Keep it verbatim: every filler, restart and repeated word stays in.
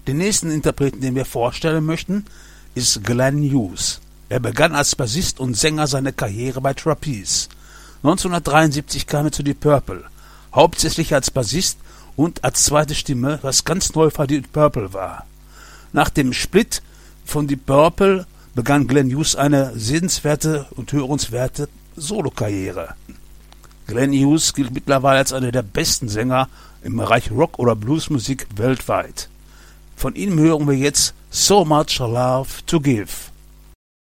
Den nächsten Interpreten, den wir vorstellen möchten, ist Glenn Hughes. Er begann als Bassist und Sänger seine Karriere bei Trapeze. neunzehnhundertdreiundsiebzig kam er zu Deep Purple, hauptsächlich als Bassist und als zweite Stimme, was ganz neu für Deep Purple war. Nach dem Split von Deep Purple begann Glenn Hughes eine sehenswerte und hörenswerte Solokarriere. Glenn Hughes gilt mittlerweile als einer der besten Sänger im Bereich Rock- oder Bluesmusik weltweit. Von ihm hören wir jetzt So Much Love to Give.